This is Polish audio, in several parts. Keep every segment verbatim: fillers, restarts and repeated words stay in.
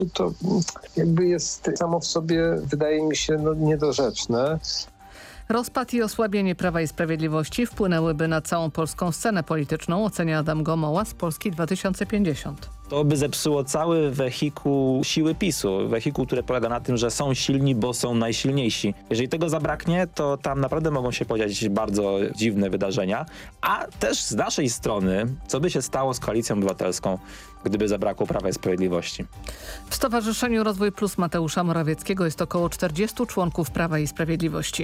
To jakby jest samo w sobie, wydaje mi się, no, niedorzeczne. Rozpad i osłabienie Prawa i Sprawiedliwości wpłynęłyby na całą polską scenę polityczną, ocenia Adam Gomoła z Polski dwa tysiące pięćdziesiąt. To by zepsuło cały wehikuł siły PiSu. Wehikuł, który polega na tym, że są silni, bo są najsilniejsi. Jeżeli tego zabraknie, to tam naprawdę mogą się podziać bardzo dziwne wydarzenia. A też z naszej strony, co by się stało z Koalicją Obywatelską, gdyby zabrakło Prawa i Sprawiedliwości? W Stowarzyszeniu Rozwój Plus Mateusza Morawieckiego jest około czterdziestu członków Prawa i Sprawiedliwości.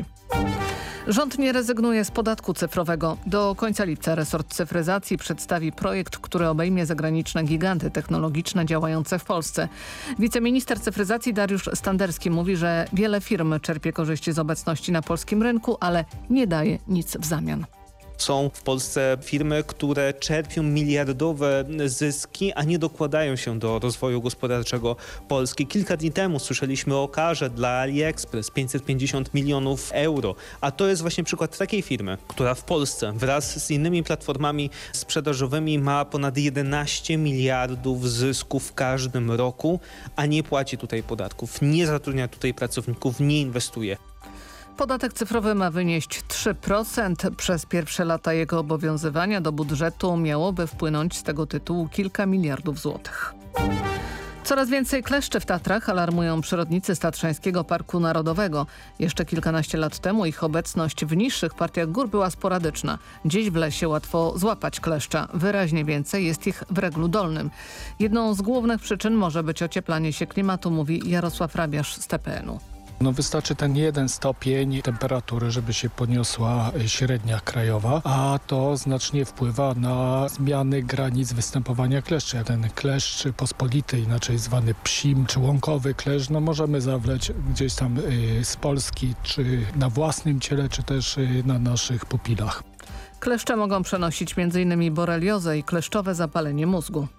Rząd nie rezygnuje z podatku cyfrowego. Do końca lipca resort cyfryzacji przedstawi projekt, który obejmie zagraniczne giganty technologiczne działające w Polsce. Wiceminister cyfryzacji Dariusz Standerski mówi, że wiele firm czerpie korzyści z obecności na polskim rynku, ale nie daje nic w zamian. Są w Polsce firmy, które czerpią miliardowe zyski, a nie dokładają się do rozwoju gospodarczego Polski. Kilka dni temu słyszeliśmy o karze dla AliExpress pięćset pięćdziesiąt milionów euro, a to jest właśnie przykład takiej firmy, która w Polsce wraz z innymi platformami sprzedażowymi ma ponad jedenaście miliardów zysków w każdym roku, a nie płaci tutaj podatków, nie zatrudnia tutaj pracowników, nie inwestuje. Podatek cyfrowy ma wynieść trzy procent. Przez pierwsze lata jego obowiązywania do budżetu miałoby wpłynąć z tego tytułu kilka miliardów złotych. Coraz więcej kleszczy w Tatrach, alarmują przyrodnicy z Tatrzańskiego Parku Narodowego. Jeszcze kilkanaście lat temu ich obecność w niższych partiach gór była sporadyczna. Dziś w lesie łatwo złapać kleszcza. Wyraźnie więcej jest ich w Reglu Dolnym. Jedną z głównych przyczyn może być ocieplanie się klimatu, mówi Jarosław Rabiasz z T P N u. No wystarczy ten jeden stopień temperatury, żeby się podniosła średnia krajowa, a to znacznie wpływa na zmiany granic występowania kleszczy. Ten kleszcz pospolity, inaczej zwany psim czy łąkowy kleszcz, no możemy zawleć gdzieś tam y, z Polski, czy na własnym ciele, czy też y, na naszych pupilach. Kleszcze mogą przenosić między innymi boreliozę i kleszczowe zapalenie mózgu.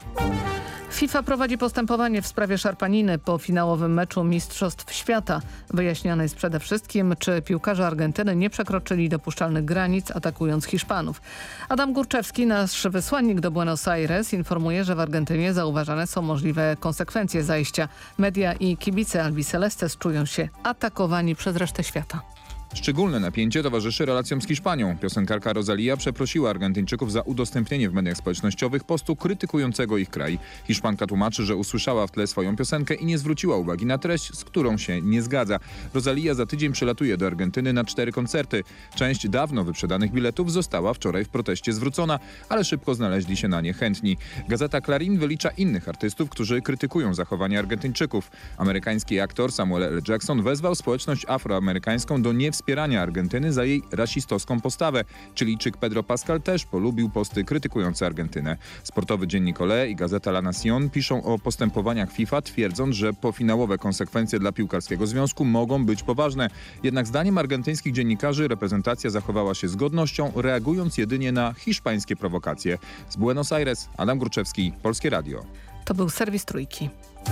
FIFA prowadzi postępowanie w sprawie szarpaniny po finałowym meczu Mistrzostw Świata. Wyjaśniane jest przede wszystkim, czy piłkarze Argentyny nie przekroczyli dopuszczalnych granic, atakując Hiszpanów. Adam Górczewski, nasz wysłannik do Buenos Aires, informuje, że w Argentynie zauważane są możliwe konsekwencje zajścia. Media i kibice Albicelestes czują się atakowani przez resztę świata. Szczególne napięcie towarzyszy relacjom z Hiszpanią. Piosenkarka Rosalía przeprosiła Argentyńczyków za udostępnienie w mediach społecznościowych postu krytykującego ich kraj. Hiszpanka tłumaczy, że usłyszała w tle swoją piosenkę i nie zwróciła uwagi na treść, z którą się nie zgadza. Rosalía za tydzień przylatuje do Argentyny na cztery koncerty. Część dawno wyprzedanych biletów została wczoraj w proteście zwrócona, ale szybko znaleźli się na nie chętni. Gazeta Clarín wylicza innych artystów, którzy krytykują zachowanie Argentyńczyków. Amerykański aktor Samuel L. Jackson wezwał społeczność afroamerykańską do niewspierania wspierania Argentyny za jej rasistowską postawę. Chilijczyk Pedro Pascal też polubił posty krytykujące Argentynę. Sportowy dziennik Olé i gazeta La Nación piszą o postępowaniach FIFA, twierdząc, że pofinałowe konsekwencje dla piłkarskiego związku mogą być poważne. Jednak zdaniem argentyńskich dziennikarzy reprezentacja zachowała się z godnością, reagując jedynie na hiszpańskie prowokacje. Z Buenos Aires, Adam Górczewski, Polskie Radio. To był serwis Trójki.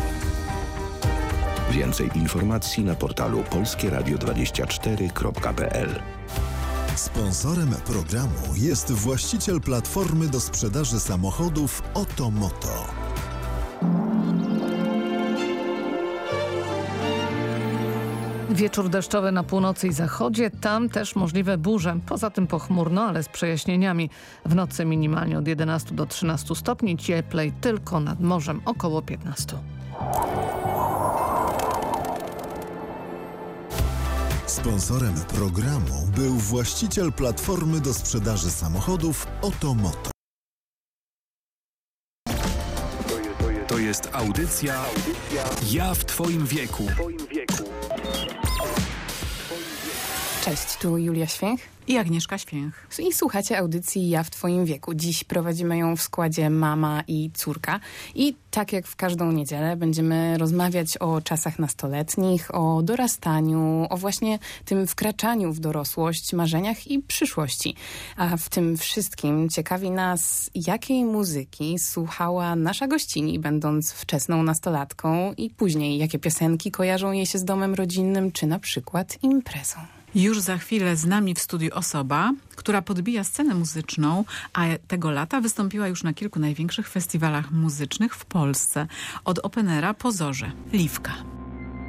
Więcej informacji na portalu polskie radio dwadzieścia cztery kropka p l. Sponsorem programu jest właściciel platformy do sprzedaży samochodów Otomoto. Wieczór deszczowy na północy i zachodzie, tam też możliwe burze. Poza tym pochmurno, ale z przejaśnieniami. W nocy minimalnie od jedenastu do trzynastu stopni, cieplej tylko nad morzem około piętnastu. Sponsorem programu był właściciel platformy do sprzedaży samochodów Otomoto. To jest audycja Ja w Twoim wieku. Cześć, tu Julia Święch i Agnieszka Święch. I słuchacie audycji Ja w Twoim wieku. Dziś prowadzimy ją w składzie mama i córka. I tak jak w każdą niedzielę będziemy rozmawiać o czasach nastoletnich, o dorastaniu, o właśnie tym wkraczaniu w dorosłość, marzeniach i przyszłości. A w tym wszystkim ciekawi nas, jakiej muzyki słuchała nasza gościni, będąc wczesną nastolatką i później jakie piosenki kojarzą jej się z domem rodzinnym, czy na przykład imprezą. Już za chwilę z nami w studiu osoba, która podbija scenę muzyczną, a tego lata wystąpiła już na kilku największych festiwalach muzycznych w Polsce. Od openera po Zorze. Liwka.